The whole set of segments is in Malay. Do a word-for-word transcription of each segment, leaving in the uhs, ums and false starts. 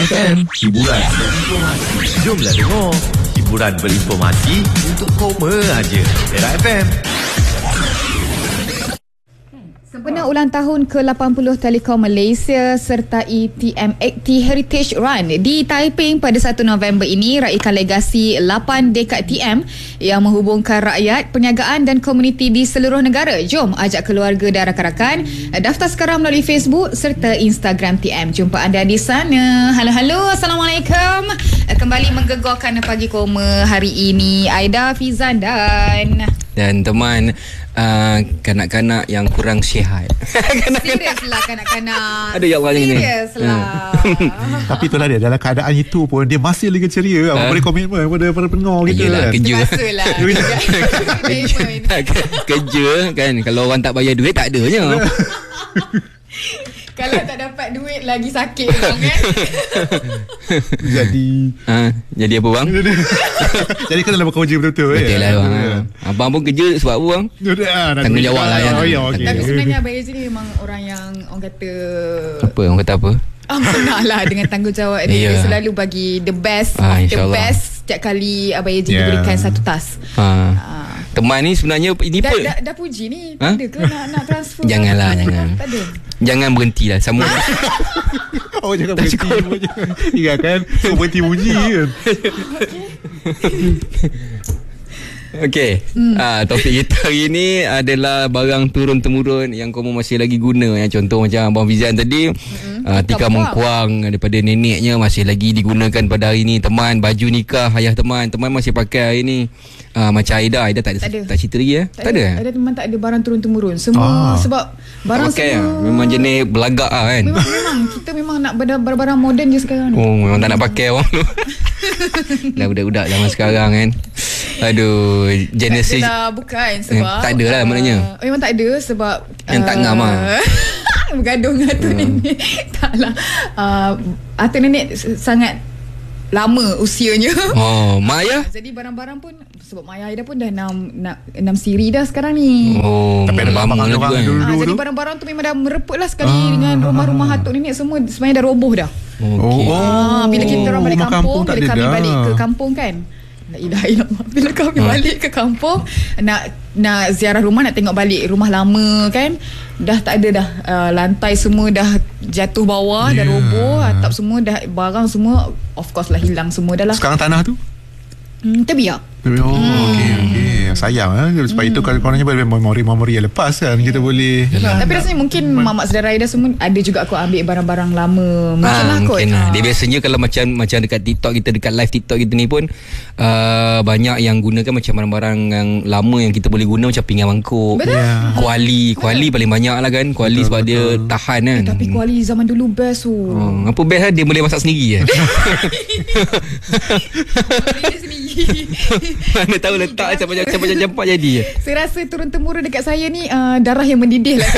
F M, hiburan dan informasi. Jomlah dengar hiburan berinformasi untuk koma aja. Era F M. Sempena ulang tahun ke lapan puluh Telekom Malaysia sertai T M A T Heritage Run di Taiping pada satu November ini raikan legasi lapan dekad T M yang menghubungkan rakyat, perniagaan dan komuniti di seluruh negara. Jom ajak keluarga dan rakan-rakan daftar sekarang melalui Facebook serta Instagram T M. Jumpa anda di sana. Halo-halo, Assalamualaikum. Kembali menggegarkan pagi koma hari ini Aida, Fizan dan dan teman uh, kanak-kanak yang kurang sihat. Serius lah kanak-kanak. Ada ya Allah yang ni. Serius lah. Tapi itulah dia, dalam keadaan itu pun dia masih lagi ceria. uh. Beri komitmen kepada para pendengar kita. Yelah, kan. kerja. Biasalah. kerja, kerja kan. Kalau orang tak bayar duit tak adanya. Kalau tak dapat duit lagi sakit kan. Jadi ha, jadi apa bang? Jadi kan dalam kerja betul-betul. Betul lah bang. Abang pun kerja sebab apa bang? Tanggungjawab lah kan. Oh, ya, okay. Tapi sebenarnya Abang Yazid ni memang orang yang orang kata apa? Orang kata apa? amanah lah dengan tanggungjawab dia. Yeah. Dia selalu bagi the best ah, of the best setiap kali Abang Yazid yeah. diberikan satu task. Ha. Ah. Teman ni sebenarnya ini dah, pun dah, dah puji ni. Ha? Tak ada ke nak, nak transfer? Janganlah, jangan. Tak ada. Jangan berhenti lah. Sama. Oh, jangan berhenti. Ingat kan, so berhenti puji kan. Okey. Hmm. Ah, topik kita hari ni adalah barang turun-temurun yang kamu masih lagi guna. Yang contoh macam Abang Fizan tadi, hmm. ah, tikar mengkuang daripada neneknya masih lagi digunakan pada hari ni. Teman, baju nikah ayah teman, teman masih pakai hari ni. Ah, macam Aida, Aida tak, tak, tak cerita lagi eh? Tak, tak ada. Ada memang tak ada barang turun-temurun. Semua ah. sebab barang pakai semua lah. Memang jenis belagak lah kan. Memang, memang kita memang nak barang-barang moden je sekarang ni. Oh, memang tak nak pakai orang tu. Dah budak-budak zaman sekarang kan. Aduh, generasi tak bukan sebab tak ada lah uh, maknanya. Memang tak ada sebab yang uh, tak ngam lah. Bergaduh dengan atuk hmm. nenek. Taklah. Uh, atuk nenek sangat lama usianya. Oh, mak ayah? Jadi barang-barang pun sebab mak ayah pun dah enam enam siri dah sekarang ni. Oh, tapi ada barang-barang juga kan. dulu-dulu. Ha, jadi barang-barang tu memang dah mereput lah sekali ah, dengan rumah-rumah ah, atuk nenek semua sebenarnya dah roboh dah. Okay. Oh, ah, bila kita orang balik kampung, kampung bila kami dah. balik ke kampung kan. La ilaha illallah. Bila kami ha. balik ke kampung nak nak ziarah rumah, nak tengok balik rumah lama kan, dah tak ada dah, uh, lantai semua dah jatuh bawah, yeah. dah roboh, atap semua dah, barang semua of course lah hilang semua dah lah. Sekarang tanah tu hmm, terbiak. Oh, hmm. okey okey. Sayang eh sebab hmm. itu kalau kononnya memori-memori yang lepas kan yeah. kita boleh. Yalah. Tapi rasanya mungkin hmm. mamak saudara Aida semua ada juga aku ambil barang-barang lama. Mungkin ah, lah kot. Mungkin lah. Ah. Dia biasanya kalau macam macam dekat TikTok kita, dekat live TikTok kita ni pun uh, banyak yang gunakan macam barang-barang yang lama yang kita boleh guna macam pinggan mangkuk. Betul. Yeah. Kuali, kuali paling banyak lah kan. Kuali betul, sebab betul. dia tahan kan. Eh, tapi kuali zaman dulu best tu. Oh, apa best lah? Dia boleh masak sendiri kan. Dia sendiri. Mana tahu letak macam-macam jampak jadi. Saya rasa turun-temurun dekat saya ni uh, darah yang mendidih lah.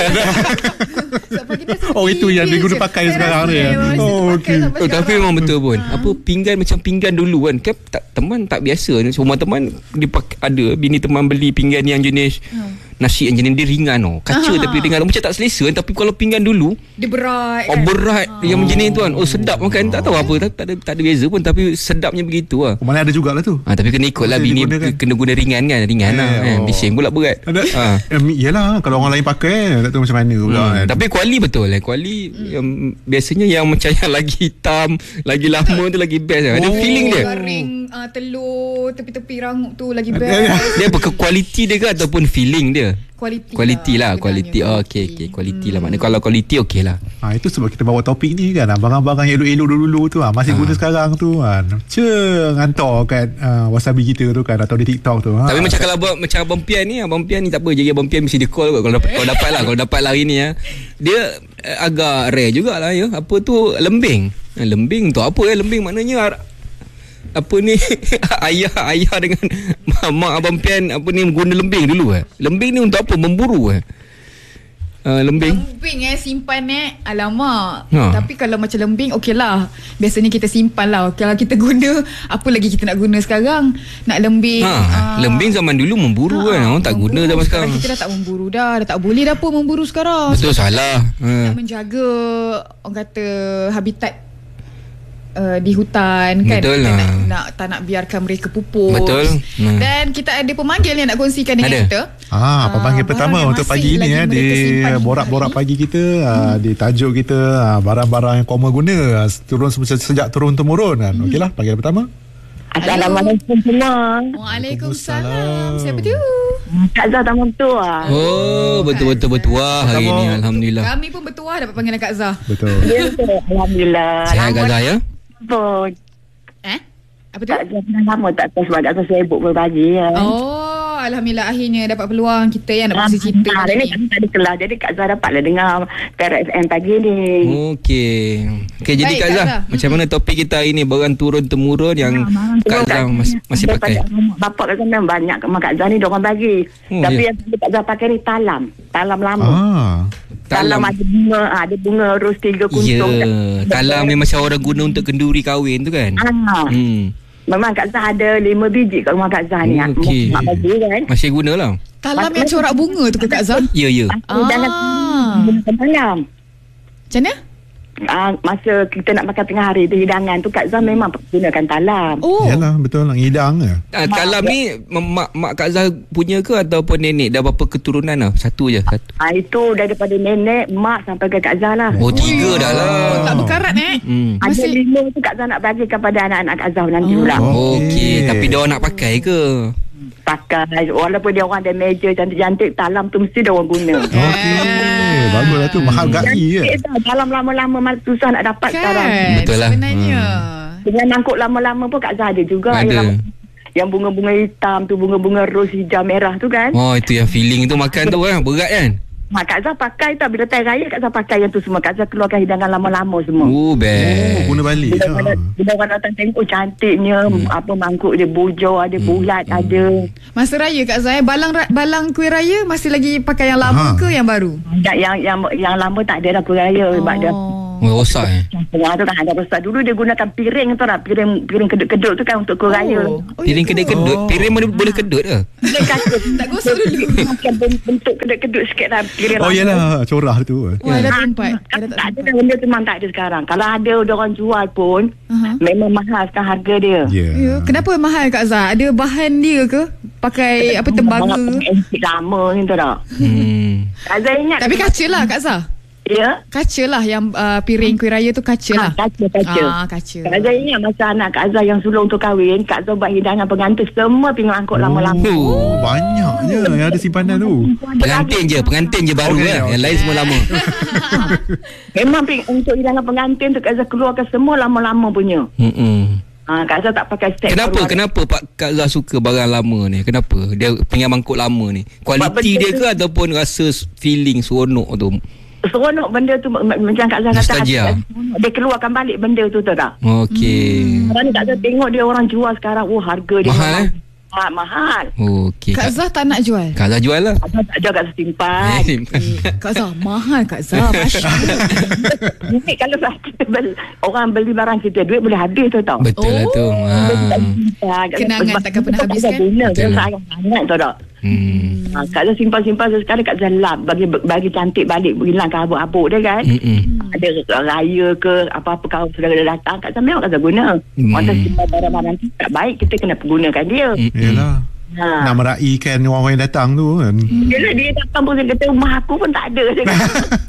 Oh, itu yang diguna pakai sekarang ni. Oh, okey. Oh, tapi memang betul pun. Ha. Apa pinggan macam pinggan dulu kan. Kan tak, teman tak biasa. Rumah teman dipakai, ada bini teman beli pinggan yang jenis ha. nasi yang jenis dia ringan oh. Kaca ha. tapi ringan. Macam tak selesa kan. Tapi kalau pinggan dulu dia berat. Oh, berat ha. yang jenis tu kan. Oh, sedap makan. Tak tahu apa. Tak, tak ada tak ada beza pun, tapi sedapnya begitu lah. Oh, mana ada jugalah tu. Ha, tapi kena ikut lah bini kena guna ringan kan. Ringan eh, lah kan. Oh. Bising pula berat. Ada. Ha. Eh, yalah kalau orang lain pakai tak tahu macam mana pula hmm. kan. Tapi kuali betul lah. Kuali hmm. yang biasanya yang macam yang lagi hitam, lagi lama tu lagi best lah. Ada oh. feeling dia. Garing uh, telur tepi-tepi rangup tu lagi best. Dia apa ke kualiti dia ke ataupun feeling dia? Kualiti. Kualiti lah, kualiti. Oh, okey okey, kualiti hmm. lah. Maknanya kalau kualiti okey lah. Ha, itu sebab kita bawa topik ni kan. Abang-abang yang elok-elok dulu-dulu tu ha, masih ha. guna sekarang tu kan. Ceng hantar kan uh, wasabi kita tu kan atau di TikTok tu. Ha. Tapi macam kalau abang, macam Abang Pian ni, Abang Pian ni tak apa, jadi Abang Pian mesti dia call kot kalau dapat kalau dapat lah, kalau dapat lah hari ni ya. Dia uh, agak rare jugalah ya. Apa tu lembing. Lembing tu apa ya? Lembing maknanya apa ni ayah ayah dengan mak Abang Pian apa ni guna lembing dulu eh. Lembing ni untuk apa? Memburu eh. Uh, lembing. Lembing eh simpan eh. Alamak. Ha. Tapi kalau macam lembing okeylah. Biasanya kita simpan lah. Kalau kita guna, apa lagi kita nak guna sekarang? Nak lembing. Ha. Uh, lembing zaman dulu memburu ha. kan. Orang tak guna zaman sekarang. Kita dah tak memburu dah. Dah tak boleh dah pun memburu sekarang. Betul, salah. Nak ha. menjaga orang kata habitat uh, di hutan kan. Betul kita lah. nak, nak tak nak biarkan mereka pupus. Betul. Hmm. Dan kita ada pemanggil yang nak kongsikan dengan Ada. kita. Ah, pemanggil Ah, pertama barang yang untuk masih pagi ini lagi eh, mereka di simpan hingga borak-borak hari. pagi kita, ah, di tajuk kita ah, barang-barang yang koma guna ah, turun se- sejak turun temurun kan. Hmm. Okeylah, panggilan pertama. Assalamualaikum semua. Waalaikumsalam. Siapa tu? Kak Zah tamu tua. Oh, betul-betul bertuah hari ni, alhamdulillah. Kami pun bertuah dapat panggilan Kak Zah. Betul. Ya, Alhamdulillah. Sihat Kak Zah ya? Pun. Eh? Apa tu? Kak Zah dah lama tak tahu sebab Kak Zah sibuk berbagi. Ya. Oh, alhamdulillah akhirnya dapat peluang kita yang nak kongsi cerita Hari hari ni ni. kami tak ada kelas. Jadi Kak Zah dapatlah dengar Perak F M pagi ni. Okey. Okey, jadi Baik, Kak Kak Zah, Zah. macam mana topik kita hari ni, barang turun temurun yang Kak Zah masih, masih pakai? Bapak Kak Zah memang banyak mak Kak Zah ni diorang bagi. Oh, Tapi ya. yang Kak Zah pakai ni talam. Talam lama. Ah. Talam, ada bunga, ah, ada bunga ros tiga Ya, kuntung. talam yang macam orang guna untuk kenduri kahwin tu kan? Ah. Hmm. Memang Kak Zah ada lima biji kat rumah Kak Zah ni. Oh, okey. Mak bagi kan. Masih guna lah. Talam yang corak bunga tu ke Kak Zah? Ya, ya. Ah. Jangan gunakan talam. Macam mana? Ah, masa kita nak makan tengah hari tu hidangan tu Kak Zah memang gunakan talam. Oh. Yalah, betul lah, ngidang ke. Ah, talam ni mak, mak Kak Zah punya ke ataupun nenek? Dah berapa keturunan lah? Satu je. Satu. Ah, itu daripada nenek, mak sampai ke Kak Zah lah. Oh, tiga dah lah. Oh, tak berkarat eh. Hmm. Ada Masih- lima tu Kak Zah nak bagi kepada anak-anak Kak Zah nanti Oh. pula. Oh. Okey, Okey. tapi dia orang nak pakai ke? Pakai. Walaupun dia orang ada meja cantik-cantik, talam tu mesti dia orang guna. Okey, baguslah tu, mahal gai ke. Cantik tau. Talam lama-lama mal- susah nak dapat sekarang. Kan Betul lah. sebenarnya. Dengan mangkuk lama-lama pun Kak Zah ada juga. Ada. Yang, yang bunga-bunga hitam tu, bunga-bunga ros hijau merah tu kan. Oh, itu yang feeling tu makan tu kan. Berat kan? Ha, Kak Zah pakai tau. Bila time raya Kak Zah pakai yang tu semua. Kak Zah keluarkan hidangan lama-lama semua. Oh, Oh, best. guna balik. Bila Ah. orang, bila orang datang tengok oh, cantiknya hmm. apa mangkuk dia bujur ada Hmm. bulat Hmm. ada. Masa raya Kak Zah, eh, balang ra- balang kuih raya masih lagi pakai yang lama Ha. ke yang baru? Yang yang yang, yang lama tak ada dah kuih raya sebab dia Oh, rosak eh. tengah tu kan ada besar. Dulu dia gunakan piring tu lah, piring piring kedut-kedut tu kan untuk kuih raya. Oh, Piring ya ke? kedut-kedut. Oh. Piring mana boleh kedut ke? Dia kata Tak gosok dulu. macam bentuk kedut-kedut sikit lah piring. Oh, lama. yalah, corah tu. Wah, ada Ah, tempat. tak, Ada tak tak ada tempat. dah benda tu memang tak ada sekarang. Kalau ada orang jual pun Aha. memang mahal sekarang harga dia. Ya. Ya, kenapa mahal Kak Zah? Ada bahan dia ke? Pakai apa tembaga? Antik lama ni tu tak. Hmm. Kak Zah ingat. Tapi kaca lah Kak Zah. Ya. Kaca lah yang uh, piring kuih raya tu kaca lah. Ah, kaca, kaca. Ah, kaca. Kak Azhar ingat masa anak Kak Azhar yang sulung tu kahwin, Kak Azhar buat hidangan pengantin semua pinggan angkut lama-lama. Oh, banyaknya yang ada simpanan tu. Pengantin je, pengantin je baru Okey, kan. okey. Yang lain semua lama. Memang ping, untuk hidangan pengantin tu Kak Azhar keluarkan semua lama-lama punya. Hmm. Ha, Kak Azhar tak pakai stek. Kenapa? keluar. Kenapa Pak Kak Zah suka barang lama ni? Kenapa? Dia pinggan mangkuk lama ni. Kualiti benda dia tu- ke ataupun rasa feeling seronok tu? Seronok benda tu m- macam Kak Azhar kata. Nostalgia. Dia keluarkan balik benda tu tu tak? Okey. Sekarang ni Kak Azhar tengok dia orang jual sekarang. Oh harga dia Mahal, memang- eh? Ha, mahal. Okey. Kak Zah tak nak jual. Kak Zah jual lah. Kak Azhar tak ada Kak Azhar simpan. Eh, Kak Zah, mahal Kak Zah. Masya Allah. Jadi kalau kita beli, orang beli barang kita, duit boleh habis tu tau. Betul lah tu. Oh. Ha. Kenangan takkan pernah habis, kan? Guna, Betul dia lah. sayang sangat tau tak. Hmm. Ha, Kak Zah simpan-simpan sekarang Kak Zah lap bagi bagi cantik balik, hilangkan habuk-habuk dia kan. Mm-mm. Ada raya ke apa-apa kawan saudara dia datang, Kak Zah memang Kak Zah guna. Hmm. Masa simpan barang-barang tu tak baik, kita kena gunakan dia. Mm-mm. Yalah. Ha. Nak meraihkan orang yang datang tu kan. Yelah, dia datang pun dia kata rumah aku pun tak ada. Dia kata.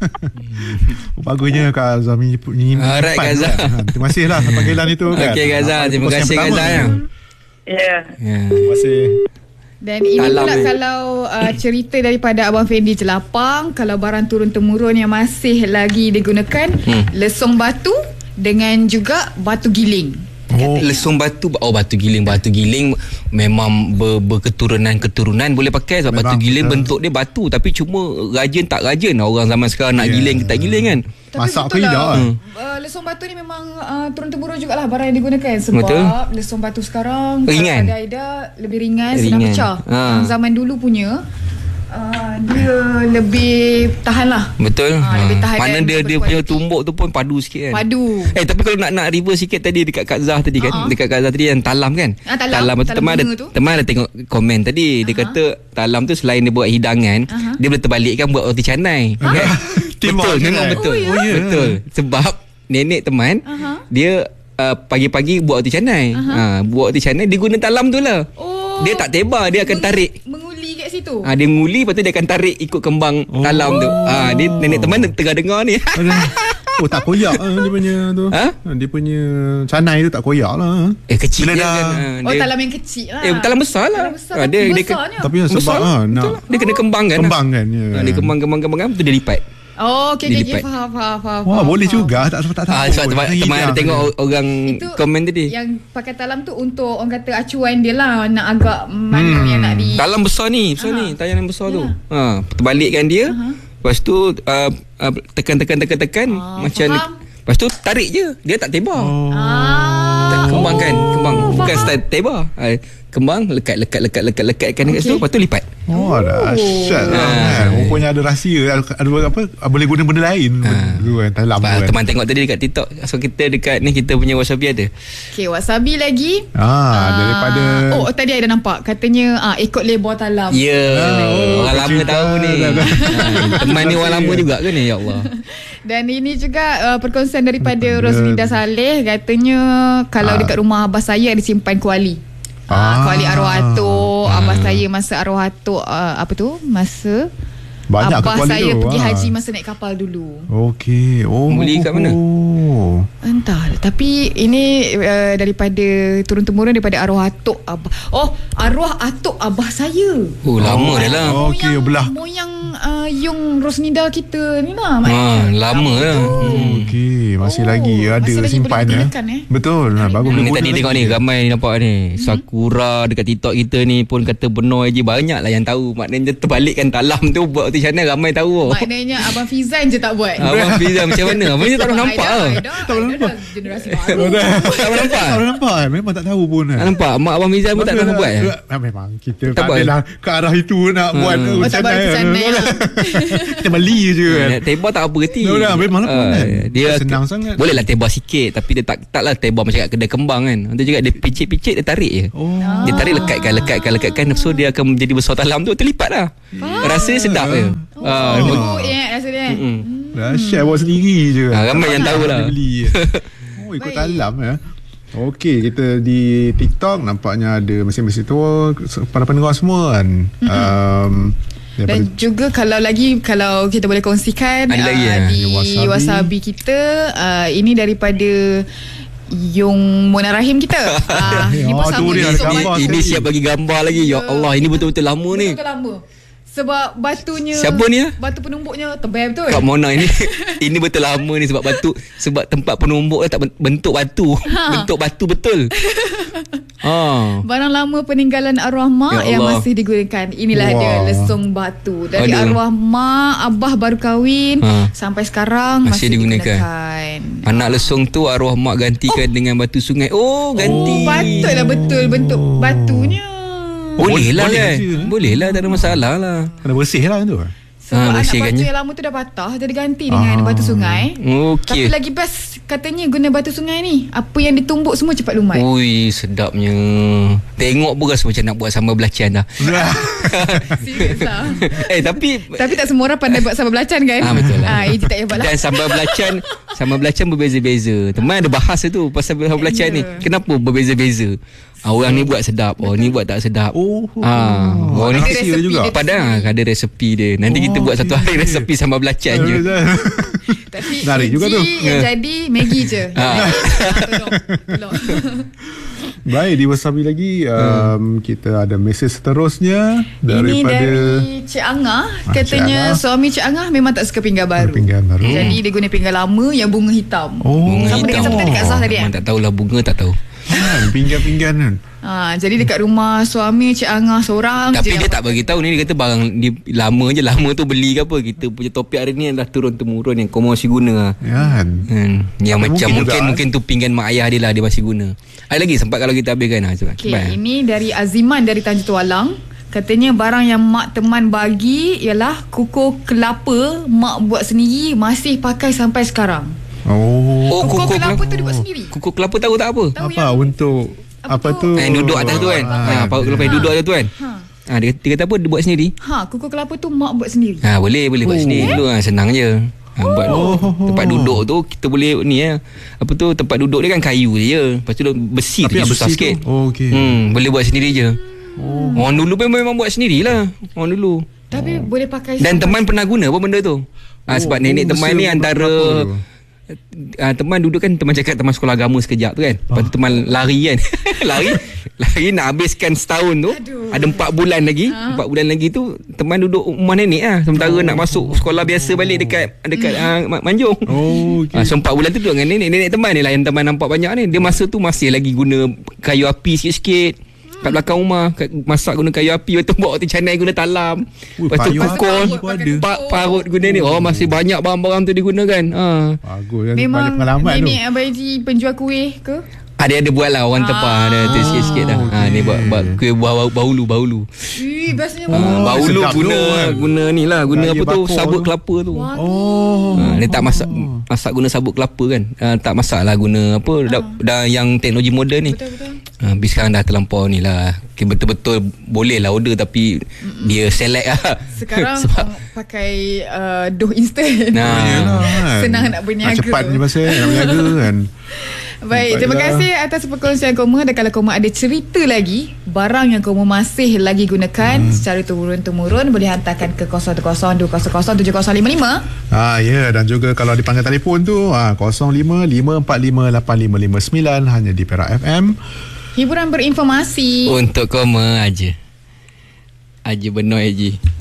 Bagusnya Kak Azhar ni Alright, Kak Azhar. Terima kasih lah panggilan itu kan. Okey Kak Zah, terima Kos yang kasih Kak pertama. Zah ya. Ya. Ya. Terima kasih. Dan ini Talam pula ni. kalau uh, cerita daripada Abang Fendi Jelapang, kalau barang turun-temurun yang masih lagi digunakan, Hmm. lesung batu dengan juga batu giling. Oh, Lesung batu, oh batu giling, batu giling memang ber, berketurunan-keturunan boleh pakai sebab Memang, batu giling betul. bentuk dia batu tapi cuma rajin tak rajin orang zaman sekarang nak Ya. giling ke tak giling kan. Tapi Masak betul ke tidak, lah, kan? uh, lesung batu ni memang uh, turun-temurun jugalah barang yang digunakan. Sebab Betul. lesung batu sekarang Ringan. kalau ada-ada lebih ringan, senang Ringan. pecah. Ha. Yang zaman dulu punya uh, dia lebih tahan lah. Betul. Ah, lebih tahan Mana dan dia dia berkualiti. punya tumbuk tu pun padu sikit kan. Padu. Eh tapi kalau nak nak reverse sikit tadi dekat Kak Zah tadi kan, Uh-huh. dekat Kak Zah tadi yang talam kan. Ah, talam. tu Talam teman ada bunga tu. teman ada tengok komen tadi dia Uh-huh. kata talam tu selain dia buat hidangan, Uh-huh. dia boleh terbalikkan buat roti canai. Kan? Timbuk Betul, je memang kan? betul. Oh, ya? Oh, ya. Betul. Sebab nenek teman Uh-huh. dia uh, pagi-pagi buat roti canai. Uh-huh. Ha, buat roti canai dia guna talam tu lah. Oh. Dia tak teba, dia akan tarik. Menguli kat situ. Ah, dia nguli, lepas tu dia akan tarik ikut kembang oh. talam tu. Ah, dia nenek teman tengah dengar ni. Oh, tak koyak lah dia punya tu. Ha? Dia punya canai tu tak koyak lah. Eh, kecil Bila dia dah, kan. Oh, Dia, talam yang kecil lah. eh, talam besar lah. Talam besar. Ah, dia, dia, Besarnya. tapi yang sebab besar, ha, nak betul lah. Dia kena kembang kan. kembang kan. Ya. Ah, dia kembang-kembang-kembang tu dia lipat. Oh, okey, Dia okey, lipat. faham, faham, faham. Wah, faham, boleh faham. juga. Tak tak tahu. Ah, sebab teman, teman ada tengok orang Itu komen tadi. yang pakai talam tu untuk orang kata acuan dia lah, nak agak mana Hmm. yang nak di. Talam besar ni, besar Aha. ni, tayangan besar tu. Yalah. Ha, terbalikkan dia. Aha. Lepas tu uh, uh, tekan tekan tekan tekan Ah, macam faham. lepas tu tarik je. Dia tak teba. Oh. Ah. Kembang kan, kembang. Oh, Bukan faham. style teba. Ha, kembang lekat lekat lekat lekat lekatkan dekat Okey. situ, lepas tu lipat. Oh, dahsyat lah kan. Rupanya ada rahsia. Ada, ada apa? Boleh guna benda lain. Ha. Tu kan, talam tu Sebab kan. teman tengok tadi dekat TikTok. So kita dekat ni kita punya wasabi ada. Okey, wasabi lagi. Ah, daripada Oh, tadi ada nampak katanya ah ikut label talam. Ya, yeah. Oh, orang lama cerita tahu ni. dah, dah. Ha, teman ni orang lama juga ke ni, ya Allah. Dan ini juga uh, perkongsian daripada Daripada- Roslinda Saleh, katanya kalau Ah. dekat rumah abah saya ada simpan kuali. Ah, Ah. kuali arwah atuk. Ah. Abah saya masa arwah atuk uh, apa tu? Masa banyak ke abah kuali saya tu. pergi Ah. haji masa naik kapal dulu. Okey. Oh. Beli kat mana? Oh. Entah, tapi ini uh, daripada turun-temurun daripada arwah atuk abah. Oh, arwah atuk abah saya. Oh, lama dah lah. Oh, okey, Moyang- belah. Moyang uh, yung Rosnida kita ni lah. Ha, maknanya. lama lah. Hmm. Okey, masih Oh, lagi ada masih lagi simpan boleh ya. gunakan, eh? Betul. Nah, bagus Hmm, boleh ni guna tadi lagi. tengok ni ramai nampak ni Sakura dekat TikTok kita ni pun kata benar je, banyak lah yang tahu. Maknanya terbalikkan talam tu buat roti canai ramai tahu. Maknanya Abang Fizan je tak buat. Abang Fiza macam mana? Abang Fiza tak pernah nampak Aida, lah. Aida, Aida dah generasi baru. Tak pernah nampak. Tak pernah nampak. Memang tak tahu pun. Tak nampak mak Abang Fiza pun tak pernah buat. eh? Ah, memang kita Tak tak buat. adalah ke arah itu nak Hmm. buat Oh, tak buat roti canai lah. Kita beli je kan. Nak teba tak apa reti. Dah, dah, memang lah pun Ah, kan. Dia Senang sangat. Boleh lah teba sikit, tapi dia tak taklah teba macam kat kedai kembang kan. Nanti juga dia picit-picit, dia tarik je. Oh. Dia tarik lekatkan, lekatkan, lekatkan. So dia akan menjadi besar talam tu, terlipat lah. Rasanya sedap je. Ah, Oh, ya rasa dia. mm. Dah share buat sendiri je. Ah, ramai yang tahu lah. Dia beli. Oh, ikut Baik. talam ya. Okey, kita di TikTok nampaknya ada mesin-mesin tu para pendengar semua kan. Um, daripada Dan juga kalau lagi kalau kita boleh kongsikan Ada lagi, uh, eh? di Wasabi. wasabi, kita uh, ini daripada Yung Mona Rahim kita. Ah, ini Oh, pun tu sama dia, ni, ada so gambar batu. Ini siap bagi gambar lagi. Ya Allah, ini betul-betul lama ni. Betul-betul lama. Sebab batunya Siapa ni, ah? Batu penumbuknya tebal betul. Kak Mona ini ini betul lama ni sebab batu, sebab tempat penumbuk tak ben- bentuk batu. Ha. Bentuk batu betul. Ha. Barang lama peninggalan arwah mak Ya yang Allah. masih digunakan. Inilah Wow. dia lesung batu. Dari Aduh. arwah mak, abah baru kahwin Ha. sampai sekarang Masih masih, digunakan. digunakan. Anak lesung tu arwah mak gantikan dengan batu sungai. Oh, ganti. Oh, patutlah betul bentuk batunya. Boleh lah Boleh kan. je, eh? Boleh lah, tak ada masalah lah. kena bersih lah tu. Sebab Ah, anak bersihkannya. batu yang lama tu dah patah, jadi ganti dengan Ah. batu sungai. Tapi Okey. lagi best katanya guna batu sungai ni. Apa yang ditumbuk semua cepat lumat. Ui, sedapnya. Tengok pun rasa macam nak buat sambal belacan dah. Serius lah. eh, tapi Tapi tak semua orang pandai buat sambal belacan kan? Ah, betul lah. Ah, Eji tak hebat lah. Dan sambal belacan, sambal belacan berbeza-beza. Teman ada bahas tu pasal sambal belacan ni. Ya. Kenapa berbeza-beza? Ah, orang ni buat sedap, oh ni buat tak sedap. Oh. Ah, orang ni Ada rahsia resepi juga. dia Padahal ada resepi dia. Nanti kita Oh, buat satu hari okey. resepi sambal belacan je. Tapi Menarik juga tu. Eji yang Ya. jadi Maggi je. Ah. Tolong. Tolong. Baik, di Wasabi lagi um, kita ada mesej seterusnya Ini daripada dari Cik Angah. Ah, Katanya Cik Angah. suami Cik Angah memang tak suka pinggan baru. pinggan baru. Jadi dia guna pinggan lama yang bunga hitam. Oh, Bunga Sama dengan hitam. siapa tadi Kak Zah tadi, eh? Memang tak tahulah bunga, tak tahu. kan, pinggan-pinggan kan. Ha, jadi dekat rumah suami Cik Angah seorang Tapi je dia yang tak bagi tahu ni. Dia kata barang dia lama je. Lama tu beli ke apa. Kita punya topik hari ni adalah turun-temurun yang kau masih guna. Ya kan. Hmm. Yang Tapi macam mungkin mungkin juga, mungkin tu pinggan mak ayah dia lah, dia masih guna. Ada lagi sempat kalau kita habiskan lah. Cepat. Okay, Cepat. ini dari Aziman dari Tanjung Tualang. Katanya barang yang mak teman bagi ialah kukuh kelapa mak buat sendiri, masih pakai sampai sekarang. Oh. Oh, Kukuh kukuh kelapa kelapa. tu dia buat sendiri. Kukuh kelapa tahu tak apa? Tahu Apa yang untuk apa apa tu? tu? Eh, duduk atas tu kan. Ha, apa kelapa duduk atas tu kan. Ha. Ha, dia, dia kata apa? Dia buat sendiri. Ha, kukuh kelapa tu mak buat sendiri. Ha, boleh boleh buat Oh. sendiri dulu ha, senang je. Ha, buat Oh. tempat duduk tu kita boleh ni ya. Apa tu tempat duduk dia kan kayu je. Lepas tu besi Tapi tu je yang susah besi sikit. tu, oh, okey. Hmm, boleh buat sendiri je. Oh. Orang dulu pun memang buat sendirilah. Orang dulu. Tapi boleh pakai Dan sampai- teman pernah guna pun benda tu. Ha, sebab Oh, nenek oh, teman besi ni antara kelapa tu. uh, teman duduk kan teman cakap teman sekolah agama sekejap tu kan. Lepas tu teman lari kan. lari lari nak habiskan setahun tu. Aduh. Ada empat bulan lagi. Empat bulan lagi tu teman duduk rumah nenek lah. Sementara nak masuk sekolah biasa balik dekat dekat uh, Manjung. Oh, okey. Ah, so empat bulan tu duduk dengan nenek. Nenek teman ni lah yang teman nampak banyak ni. Dia masa tu masih lagi guna kayu api sikit-sikit. Kat belakang rumah kat, masak guna kayu api. Lepas tu bawa roti canai guna talam. Ui, Lepas tu kayu pukul api pun ada. pa, parut guna ni. Oh masih banyak barang-barang tu digunakan. Ha. Bagus kan. Banyak Memang pengalaman tu. nenek Abang Haji penjual kuih ke? Ah, dia ada buat lah orang tepah. Ada tu sikit-sikit dah. Ha, okey. ni buat, buat kuih buah bahulu bahulu. Ih, biasanya Ha, oh, bahulu sedap guna tu kan. guna ni lah, guna Raya apa tu bakar sabut tu. kelapa tu. Oh. Ha, dia tak masak masak guna sabut kelapa kan. Ha, tak masak lah guna apa dah, dah yang teknologi moden ni. betul-betul. Ha, habis sekarang dah terlampau ni lah. Okay, betul-betul boleh lah order tapi Mm-mm. dia select lah. Sekarang Sebab orang pakai uh, doh instan. Nah. Yelah kan. Senang nak berniaga. Nak cepat je pasal nak berniaga kan. Baik, terima Baiklah. kasih atas perkongsian Koma. Dan kalau Koma ada cerita lagi barang yang Koma masih lagi gunakan hmm. secara turun-temurun, boleh hantarkan ke kosong kosong dua kosong kosong tujuh kosong lima lima. Ah ya, dan juga kalau dipanggil telefon tu ah kosong lima lima empat lima lapan lima lima sembilan hanya di Perak F M. Hiburan berinformasi. untuk Koma aja. Aja Benoy Haji.